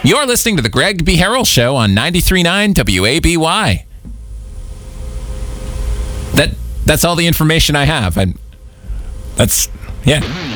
You're listening to the Greg B. Harrell Show on 93.9 WABY. That's all the information I have. Yeah.